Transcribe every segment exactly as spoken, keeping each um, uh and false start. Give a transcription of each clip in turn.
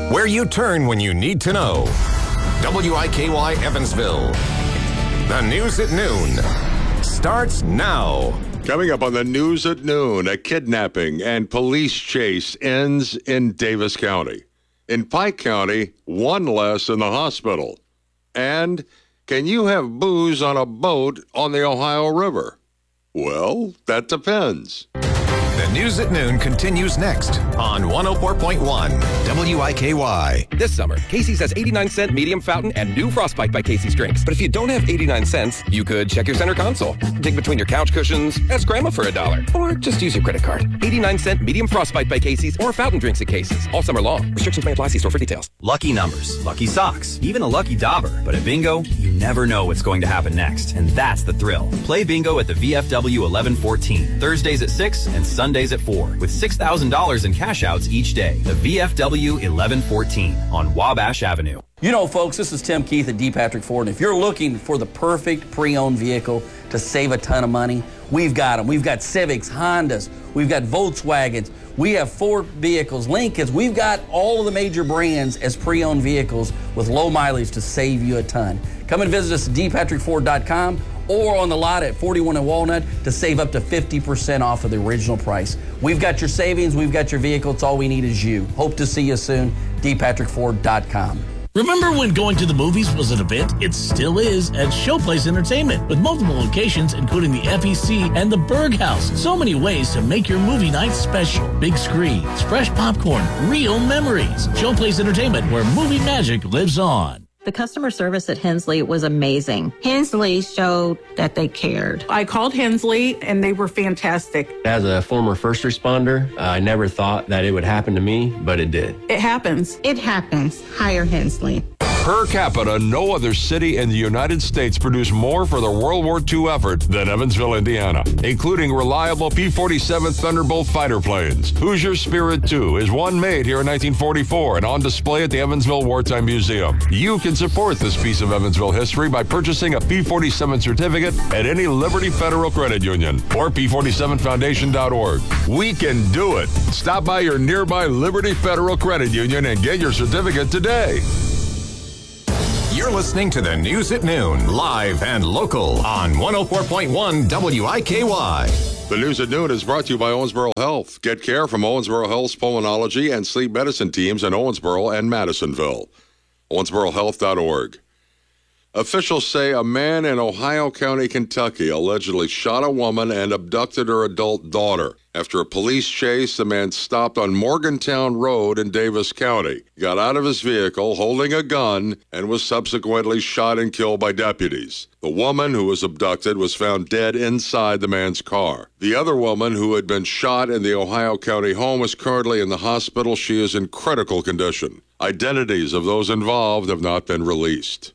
Where you turn when you need to know. W I K Y Evansville. The news at noon starts now. Coming up on the news at noon, a kidnapping and police chase ends in Davis County. In Pike County, one less in the hospital. And can you have booze on a boat on the Ohio River? Well, that depends. The news at noon continues next on one oh four point one W I K Y. This summer, Casey's has eighty-nine cent medium fountain and new Frostbite by Casey's drinks. But if you don't have eighty-nine cents, you could check your center console, dig between your couch cushions, ask Grandma for a dollar, or just use your credit card. eighty-nine cent medium Frostbite by Casey's or fountain drinks at Casey's all summer long. Restrictions may apply. See store for details. Lucky numbers, lucky socks, even a lucky dauber. But at Bingo, you never know what's going to happen next, and that's the thrill. Play Bingo at the V F W eleven fourteen, Thursdays at six and Sundays at four, with six thousand dollars in cash outs each day. The V F W eleven fourteen on Wabash Avenue. You know, folks, this is Tim Keith at D. Patrick Ford, and if you're looking for the perfect pre-owned vehicle to save a ton of money, we've got them. We've got Civics, Hondas, we've got Volkswagens, we have Ford vehicles, Lincolns. We've got all of the major brands as pre-owned vehicles with low mileage to save you a ton. Come and visit us at d patrick ford dot com or on the lot at forty-one and Walnut to save up to fifty percent off of the original price. We've got your savings, we've got your vehicle. It's all we need is you. Hope to see you soon. d patrick ford dot com. Remember when going to the movies was an event? It still is at Showplace Entertainment, with multiple locations including the F E C and the Berg House. So many ways to make your movie night special. Big screens, fresh popcorn, real memories. Showplace Entertainment, where movie magic lives on. The customer service at Hensley was amazing. Hensley showed that they cared. I called Hensley, and they were fantastic. As a former first responder, uh, I never thought that it would happen to me, but it did. It happens. It happens. Hire Hensley. Per capita, no other city in the United States produced more for the World War Two effort than Evansville, Indiana, including reliable P forty-seven Thunderbolt fighter planes. Hoosier Spirit two is one made here in nineteen forty-four and on display at the Evansville Wartime Museum. You can support this piece of Evansville history by purchasing a P forty-seven certificate at any Liberty Federal Credit Union or P forty-seven foundation dot org. We can do it. Stop by your nearby Liberty Federal Credit Union and get your certificate today. You're listening to the news at noon, live and local on one oh four point one W I K Y. The news at noon is brought to you by Owensboro Health. Get care from Owensboro Health's pulmonology and sleep medicine teams in Owensboro and Madisonville. Owensboro Health dot org. Officials say a man in Ohio County, Kentucky, allegedly shot a woman and abducted her adult daughter. After a police chase, the man stopped on Morgantown Road in Davis County, got out of his vehicle holding a gun, and was subsequently shot and killed by deputies. The woman who was abducted was found dead inside the man's car. The other woman who had been shot in the Ohio County home is currently in the hospital. She is in critical condition. Identities of those involved have not been released.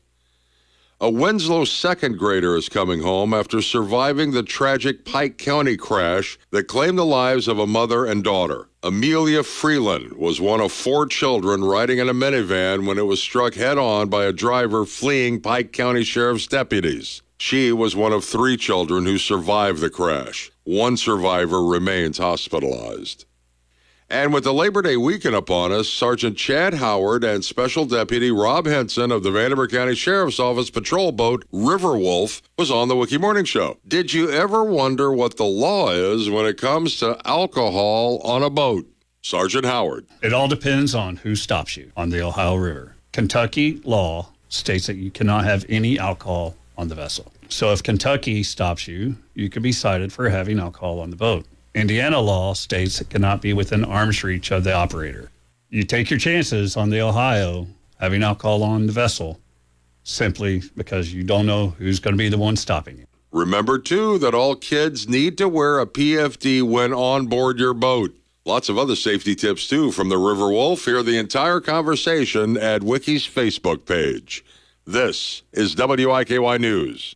A Winslow second grader is coming home after surviving the tragic Pike County crash that claimed the lives of a mother and daughter. Amelia Freeland was one of four children riding in a minivan when it was struck head-on by a driver fleeing Pike County Sheriff's deputies. She was one of three children who survived the crash. One survivor remains hospitalized. And with the Labor Day weekend upon us, Sergeant Chad Howard and Special Deputy Rob Henson of the Vanderbilt County Sheriff's Office patrol boat Riverwolf was on the Wiki Morning Show. Did you ever wonder what the law is when it comes to alcohol on a boat? Sergeant Howard. It all depends on who stops you on the Ohio River. Kentucky law states that you cannot have any alcohol on the vessel. So if Kentucky stops you, you could be cited for having alcohol on the boat. Indiana law states it cannot be within arm's reach of the operator. You take your chances on the Ohio having alcohol on the vessel simply because you don't know who's going to be the one stopping you. Remember, too, that all kids need to wear a P F D when on board your boat. Lots of other safety tips, too, from the Riverwolf. Hear the entire conversation at Wiki's Facebook page. This is W I K Y News.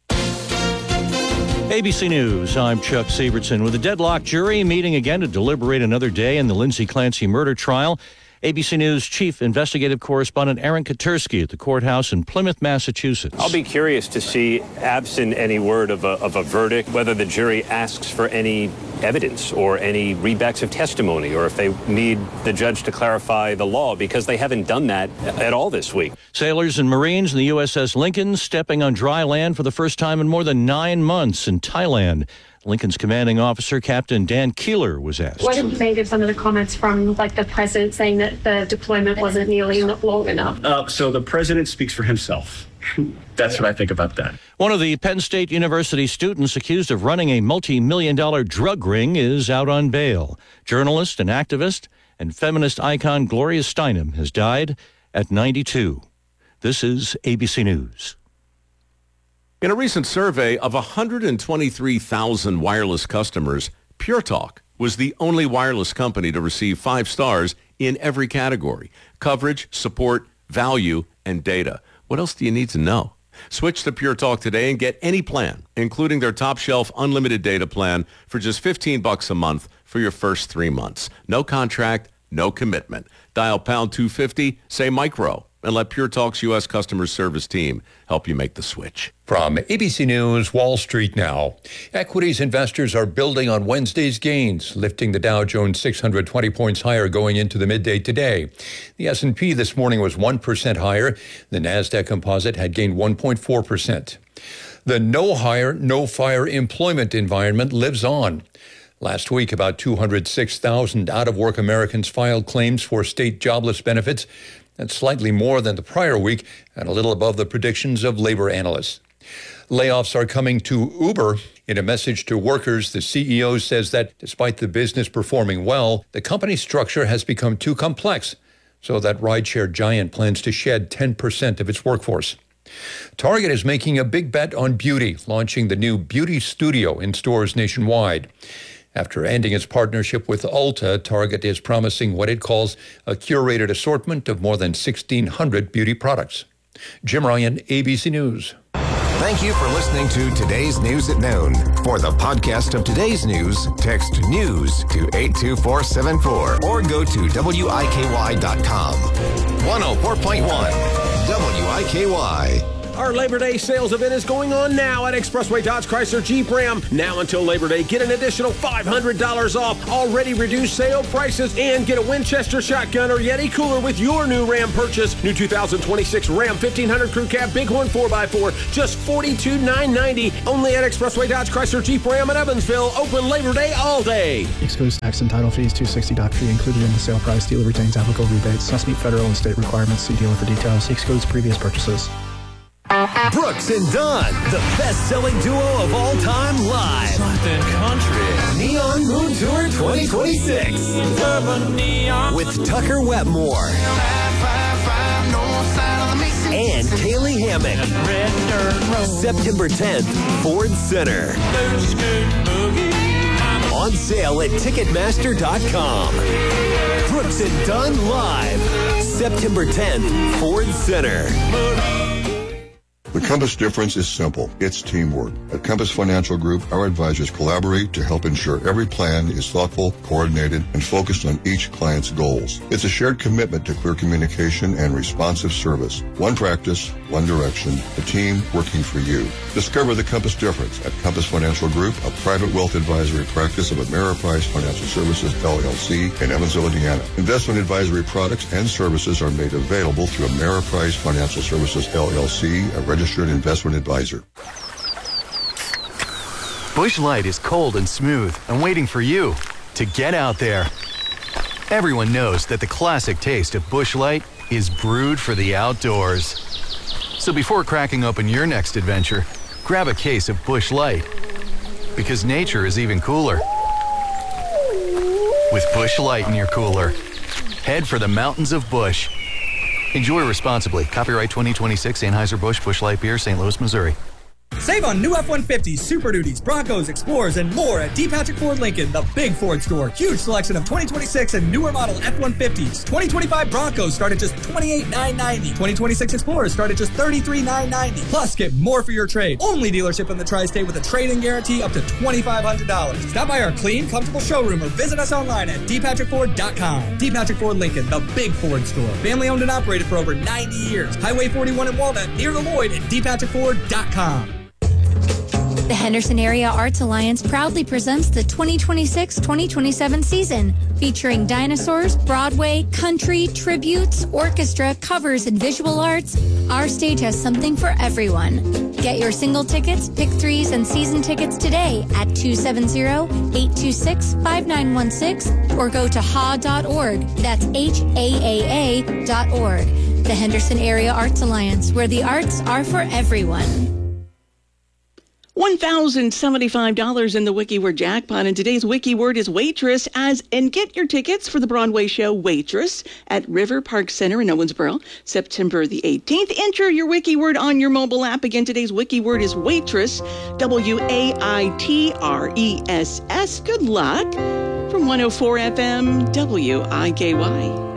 A B C News, I'm Chuck Sievertson. With a deadlocked jury meeting again to deliberate another day in the Lindsay Clancy murder trial, A B C News Chief Investigative Correspondent Aaron Katersky at the courthouse in Plymouth, Massachusetts. I'll be curious to see, absent any word of a, of a verdict, whether the jury asks for any evidence or any readbacks of testimony, or if they need the judge to clarify the law, because they haven't done that at all this week. Sailors and Marines in the U S S Lincoln stepping on dry land for the first time in more than nine months in Thailand. Lincoln's commanding officer, Captain Dan Keeler, was asked. What did you think of some of the comments from, like, the president saying that the deployment wasn't nearly long enough? Uh, so the president speaks for himself. That's what I think about that. One of the Penn State University students accused of running a multi-million dollar drug ring is out on bail. Journalist and activist and feminist icon Gloria Steinem has died at ninety-two. This is A B C News. In a recent survey of one hundred twenty-three thousand wireless customers, Pure Talk was the only wireless company to receive five stars in every category: coverage, support, value, and data. What else do you need to know? Switch to Pure Talk today and get any plan, including their top shelf unlimited data plan, for just fifteen bucks a month for your first three months. No contract, no commitment. Dial pound two fifty, say micro, and let Pure Talk's U S customer service team help you make the switch. From A B C News, Wall Street now. Equities investors are building on Wednesday's gains, lifting the Dow Jones six hundred twenty points higher going into the midday today. The S and P this morning was one percent higher. The NASDAQ composite had gained one point four percent. The no hire, no fire employment environment lives on. Last week, about two hundred six thousand out-of-work Americans filed claims for state jobless benefits. That's slightly more than the prior week and a little above the predictions of labor analysts. Layoffs are coming to Uber. In a message to workers, the C E O says that despite the business performing well, the company structure has become too complex, so that rideshare giant plans to shed ten percent of its workforce. Target is making a big bet on beauty, launching the new Beauty Studio in stores nationwide. After ending its partnership with Ulta, Target is promising what it calls a curated assortment of more than sixteen hundred beauty products. Jim Ryan, A B C News. Thank you for listening to Today's News at Noon. For the podcast of today's news, text NEWS to eight two four seven four or go to W I K Y dot com. one oh four point one W I K Y. Our Labor Day sales event is going on now at Expressway Dodge Chrysler Jeep Ram. Now until Labor Day, get an additional five hundred dollars off already reduced sale prices and get a Winchester shotgun or Yeti cooler with your new Ram purchase. New two thousand twenty-six Ram fifteen hundred Crew Cab Bighorn four by four, just forty-two thousand nine hundred ninety dollars. Only at Expressway Dodge Chrysler Jeep Ram in Evansville. Open Labor Day all day. Excludes tax and title fees. two hundred sixty dollars fee included in the sale price. Dealer retains applicable rebates. Must meet federal and state requirements. See dealer for details. Excludes previous purchases. Brooks and Dunn, the best-selling duo of all time, live. Something country. Neon Moon Tour twenty twenty-six. With Tucker Wetmore. And Kaylee Hammack. September tenth, Ford Center. On sale at Ticketmaster dot com. Brooks and Dunn live. September tenth, Ford Center. The Compass difference is simple. It's teamwork. At Compass Financial Group, our advisors collaborate to help ensure every plan is thoughtful, coordinated, and focused on each client's goals. It's a shared commitment to clear communication and responsive service. One practice, one direction, a team working for you. Discover the Compass difference at Compass Financial Group, a private wealth advisory practice of Ameriprise Financial Services, L L C, in Evansville, Indiana. Investment advisory products and services are made available through Ameriprise Financial Services, L L C, a registered investment advisor. Busch Light is cold and smooth and waiting for you to get out there. Everyone knows that the classic taste of Busch Light is brewed for the outdoors. So before cracking open your next adventure, grab a case of Busch Light. Because nature is even cooler with Busch Light in your cooler. Head for the mountains of Busch. Enjoy responsibly. Copyright twenty twenty-six Anheuser-Busch Busch Light Beer, Saint Louis, Missouri. Save on new F one fifties, Super Duties, Broncos, Explorers, and more at D. Patrick Ford Lincoln, the big Ford store. Huge selection of twenty twenty-six and newer model F one fifties. twenty twenty-five Broncos start at just twenty-eight thousand nine hundred ninety dollars. twenty twenty-six Explorers start at just thirty-three thousand nine hundred ninety dollars. Plus, get more for your trade. Only dealership in the Tri-State with a trade-in guarantee up to twenty-five hundred dollars. Stop by our clean, comfortable showroom or visit us online at D Patrick Ford dot com. D. Patrick Ford Lincoln, the big Ford store. Family owned and operated for over ninety years. Highway forty-one in Walnut, near the Lloyd at D Patrick Ford dot com. The Henderson Area Arts Alliance proudly presents the twenty twenty-six twenty twenty-seven season, featuring dinosaurs, Broadway, country, tributes, orchestra, covers, and visual arts. Our stage has something for everyone. Get your single tickets, pick threes, and season tickets today at two seven zero, eight two six, five nine one six or go to H A dot org. That's H A A A dot org. The Henderson Area Arts Alliance, where the arts are for everyone. one thousand seventy-five dollars in the WikiWord jackpot, and today's WikiWord is waitress. As and get your tickets for the Broadway show Waitress at River Park Center in Owensboro, September the eighteenth. Enter your WikiWord on your mobile app. Again, today's WikiWord is waitress, W A I T R E S S. Good luck from one oh four F M W I K Y.